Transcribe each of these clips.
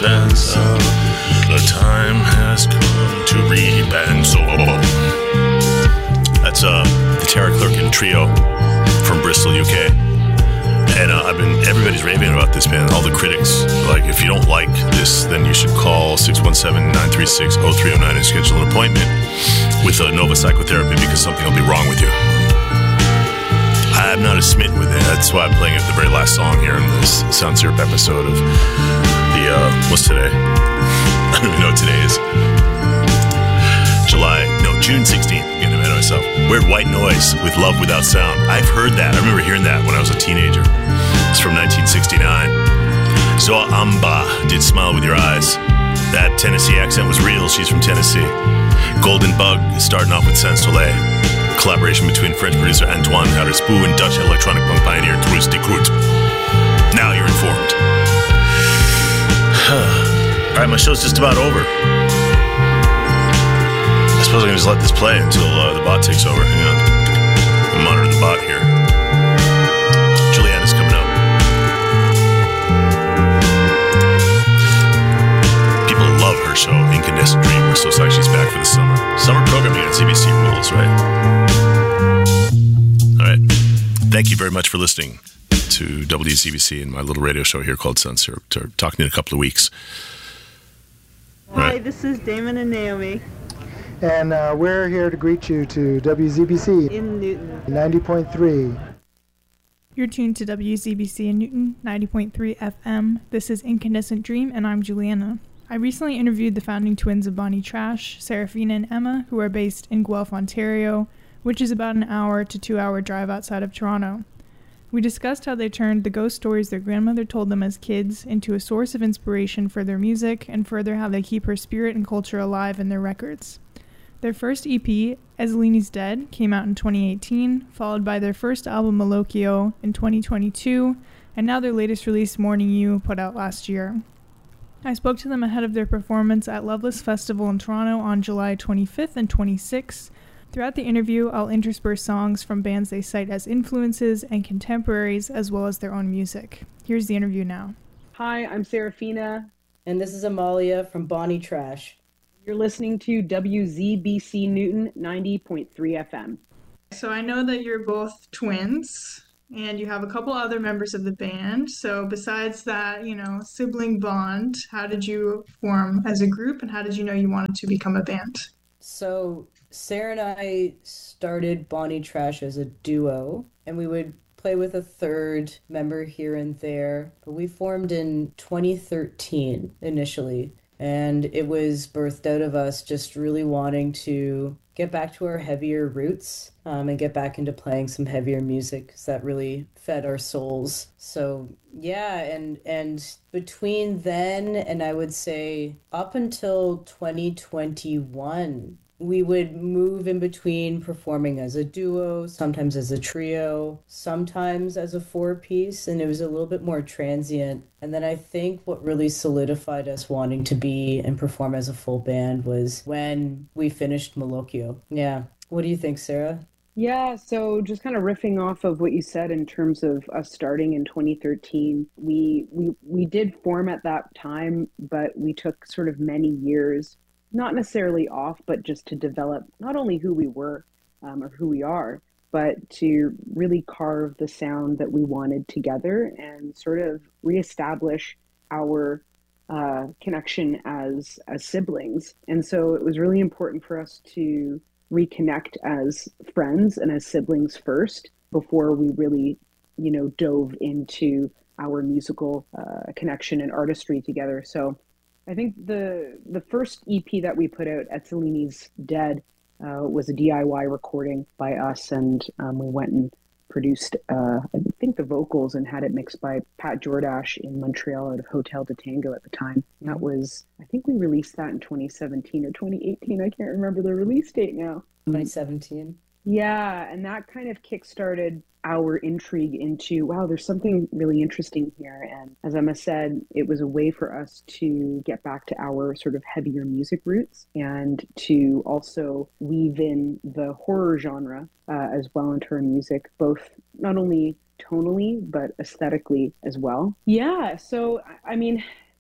Pensa. The time has come to repenso. That's the Tara Clerkin Trio from Bristol, UK. And everybody's raving about this band. All the critics, like, if you don't like this, then you should call 617-936-0309 and schedule an appointment with Nova Psychotherapy, because something will be wrong with you. I'm not as smitten with it. That's why I'm playing it the very last song here in this Sound Syrup episode of the, what's today? I don't even know what today is. June 16th. I'm getting ahead of myself. Weird White Noise with Love Without Sound. I've heard that. I remember hearing that when I was a teenager. It's from 1969. Zoa Amba did Smile With Your Eyes. That Tennessee accent was real. She's from Tennessee. Golden Bug is starting off with Saint Soleil. Collaboration between French producer Antoine Harispoux and Dutch electronic punk pioneer Truus de Groot. Now you're informed. All right, my show's just about over. I suppose I can just let this play until the bot takes over. Hang on. I'm monitoring the bot here. Juliana's coming up. People love her show, Incandescent Dream. We're so psyched she's back for the summer. Summer programming on CBC rules, right? All right. Thank you very much for listening to WCBC and my little radio show here called Sound Syrup. Talking in a couple of weeks. Hi, this is Damon and Naomi. And we're here to greet you to WZBC in Newton 90.3. You're tuned to WZBC in Newton 90.3 FM. This is Incandescent Dream, and I'm Juliana. I recently interviewed the founding twins of Bonnie Trash, Serafina and Emma, who are based in Guelph, Ontario, which is about an hour to 2 hour drive outside of Toronto. We discussed how they turned the ghost stories their grandmother told them as kids into a source of inspiration for their music, and further how they keep her spirit and culture alive in their records. Their first EP, Ezzolini's Dead, came out in 2018, followed by their first album, Malocchio, in 2022, and now their latest release, Morning You, put out last year. I spoke to them ahead of their performance at Loveless Festival in Toronto on July 25th and 26th. Throughout the interview, I'll intersperse songs from bands they cite as influences and contemporaries, as well as their own music. Here's the interview now. Hi, I'm Serafina. And this is Amalia from Bonnie Trash. You're listening to WZBC Newton 90.3 FM. So I know that you're both twins, and you have a couple other members of the band. So besides that, sibling bond, how did you form as a group, and how did you know you wanted to become a band? So Sarah and I started Bonnie Trash as a duo, and we would play with a third member here and there. But we formed in 2013 initially. And it was birthed out of us just really wanting to get back to our heavier roots and get back into playing some heavier music, because that really fed our souls. So yeah, and between then and I would say up until 2021, we would move in between performing as a duo, sometimes as a trio, sometimes as a four-piece, and it was a little bit more transient. And then I think what really solidified us wanting to be and perform as a full band was when we finished Malocchio. Yeah. What do you think, Sarah? Yeah, so just kind of riffing off of what you said in terms of us starting in 2013, we did form at that time, but we took sort of many years, not necessarily off, but just to develop not only who we were or who we are, but to really carve the sound that we wanted together and sort of reestablish our connection as siblings. And so it was really important for us to reconnect as friends and as siblings first before we really, dove into our musical connection and artistry together. So I think the first EP that we put out, Ezzolini's Dead, was a DIY recording by us, and we went and produced, I think, the vocals and had it mixed by Pat Jordash in Montreal out of Hotel de Tango at the time. That was, I think we released that in 2017 or 2018. I can't remember the release date now. 2017. Yeah, and that kind of kickstarted our intrigue into, wow, there's something really interesting here. And as Emma said, it was a way for us to get back to our sort of heavier music roots and to also weave in the horror genre as well into our music, both not only tonally, but aesthetically as well. Yeah, so, I mean,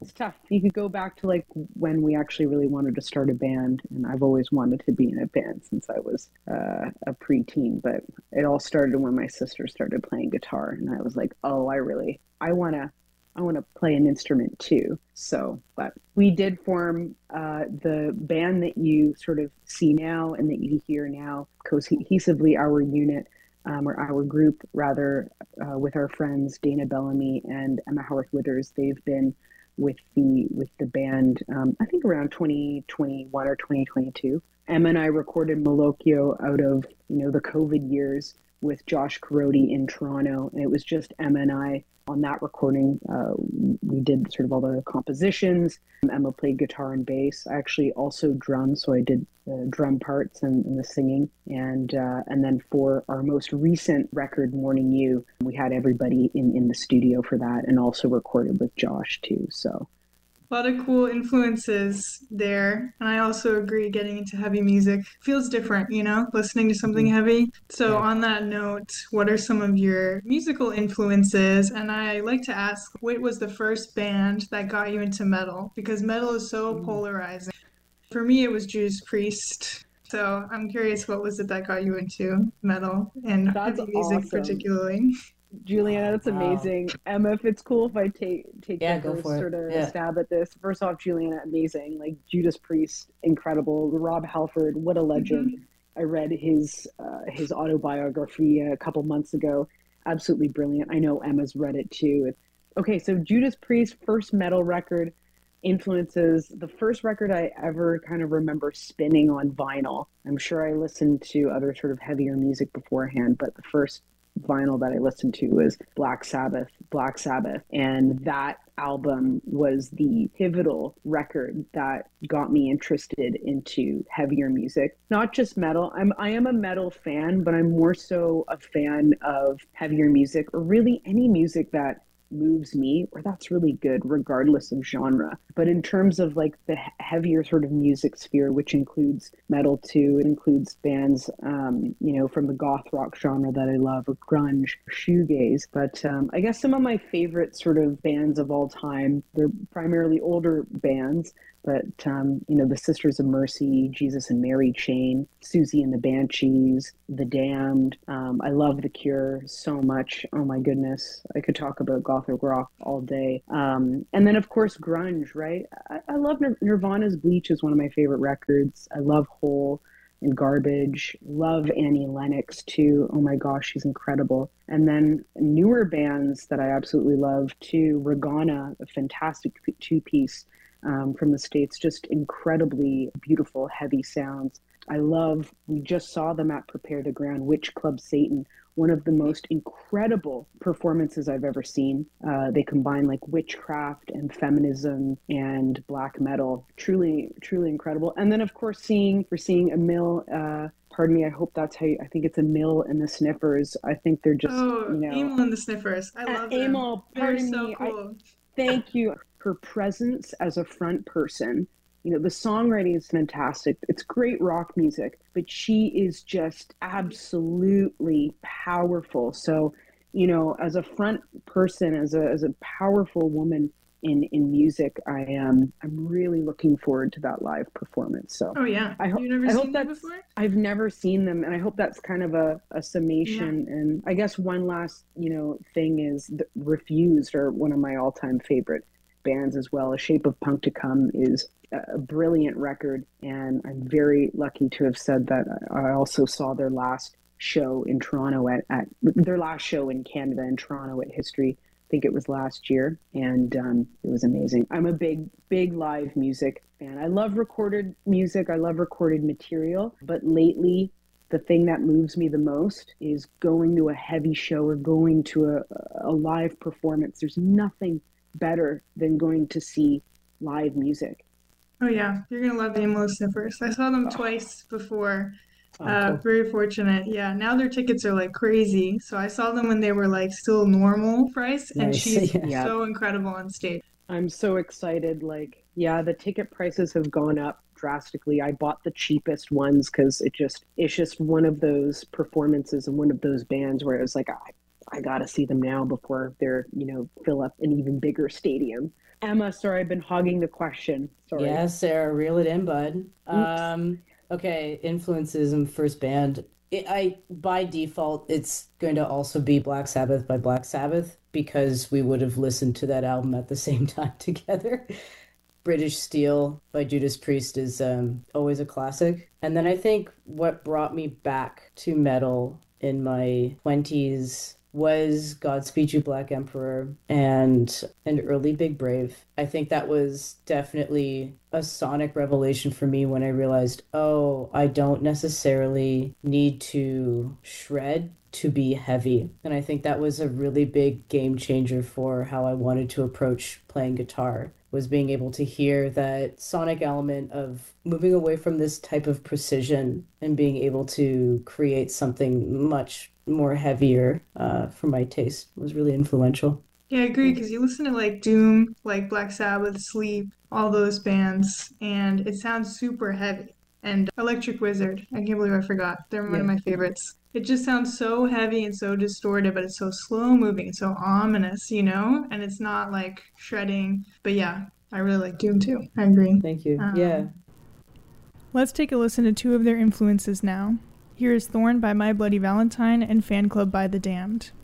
It's tough. You could go back to like when we actually really wanted to start a band, and I've always wanted to be in a band since I was a preteen. But it all started when my sister started playing guitar, and I was like, oh, I want to play an instrument too. So, but we did form the band that you sort of see now and that you hear now, cohesively, our unit, or our group rather, with our friends Dana Bellamy and Emma Howarth Withers. They've been with the band, I think around 2021 or 2022. Emma and I recorded Malocchio out of the COVID years with Josh Carodi in Toronto, and it was just Emma and I on that recording. We did sort of all the compositions. Emma played guitar and bass. I actually also drummed, so I did the drum parts and the singing. And then for our most recent record, Morning You, we had everybody in the studio for that, and also recorded with Josh too. So a lot of cool influences there. And I also agree, getting into heavy music feels different, listening to something heavy. So on that note, what are some of your musical influences? And I like to ask, what was the first band that got you into metal? Because metal is so polarizing. For me, it was Judas Priest. So I'm curious, what was it that got you into metal and heavy music particularly? Juliana, that's amazing. Emma, if it's cool if I take Yeah, the go first for it. sort of Yeah. stab at this. First off, Juliana, amazing. Like Judas Priest, incredible. Rob Halford, what a legend. I read his autobiography a couple months ago. Absolutely brilliant. I know Emma's read it too. Okay, so Judas Priest, first metal record, influences. The first record I ever kind of remember spinning on vinyl. I'm sure I listened to other sort of heavier music beforehand, but the first vinyl that I listened to was Black Sabbath. And that album was the pivotal record that got me interested into heavier music. Not just metal. I am a metal fan, but I'm more so a fan of heavier music, or really any music that moves me, or that's really good regardless of genre. But in terms of like the heavier sort of music sphere, which includes metal too, it includes bands from the goth rock genre that I love, or grunge, or shoegaze. But I guess some of my favorite sort of bands of all time, they're primarily older bands, but the Sisters of Mercy, Jesus and Mary Chain, Susie and the Banshees, The Damned. I love The Cure so much. Oh my goodness, I could talk about gothic rock all day. And then of course grunge, right? I love Nirvana's Bleach is one of my favorite records. I love Hole and Garbage. Love Annie Lennox too. Oh my gosh, she's incredible. And then newer bands that I absolutely love too. Regana, a fantastic two-piece. From the States, just incredibly beautiful, heavy sounds. We just saw them at Prepare the Ground, Witch Club Satan, one of the most incredible performances I've ever seen. They combine like witchcraft and feminism and black metal. Truly, truly incredible. And then of course we're seeing Emil, pardon me, I hope that's how I think it's Emil and the Sniffers. I think they're just, Emil and the Sniffers. I love them. Emil, pardon They're so me. cool. Thank you. Her presence as a front person, the songwriting is fantastic. It's great rock music, but she is just absolutely powerful. So, as a front person, as a powerful woman in music, I'm really looking forward to that live performance. So, oh yeah, you've never seen them before? I've never seen them, and I hope that's kind of a summation. Yeah. And I guess one last thing is Refused are one of my all-time favorite bands as well. A Shape of Punk to Come is a brilliant record, and I'm very lucky to have said that I also saw their last show in Toronto at their last show in Canada in Toronto at History. I think it was last year, and it was amazing. I'm a big live music fan. I love recorded music. I love recorded material, but lately the thing that moves me the most is going to a heavy show or going to a live performance. There's nothing better than going to see live music. Oh yeah, you're gonna love the Emil Sniffers. I saw them twice before. Cool. Very fortunate. Yeah, now their tickets are like crazy. So I saw them when they were like still normal price, and Nice. she's Yeah. so incredible on stage. I'm so excited. Like, yeah, the ticket prices have gone up drastically. I bought the cheapest ones because it's just one of those performances and one of those bands where it was like, I gotta see them now before they're, fill up an even bigger stadium. Emma, sorry, I've been hogging the question. Sorry. Yeah, Sarah, reel it in, bud. Okay, influences in first band. By default, it's going to also be Black Sabbath by Black Sabbath because we would have listened to that album at the same time together. British Steel by Judas Priest is always a classic. And then I think what brought me back to metal in my 20s was Godspeed You Black Emperor and an early Big Brave. I think that was definitely a sonic revelation for me when I realized, oh, I don't necessarily need to shred to be heavy. And I think that was a really big game changer for how I wanted to approach playing guitar, was being able to hear that sonic element of moving away from this type of precision and being able to create something much more heavier for my taste was really influential. Yeah, I agree, because you listen to like Doom, like Black Sabbath, Sleep, all those bands, and it sounds super heavy. And Electric Wizard, I can't believe I forgot. They're one of my favorites. It just sounds so heavy and so distorted, but it's so slow moving and so ominous, And it's not like shredding. But yeah, I really like Doom too. I agree. Thank you. Yeah. Let's take a listen to two of their influences now. Here is Thorn by My Bloody Valentine and Fan Club by The Damned.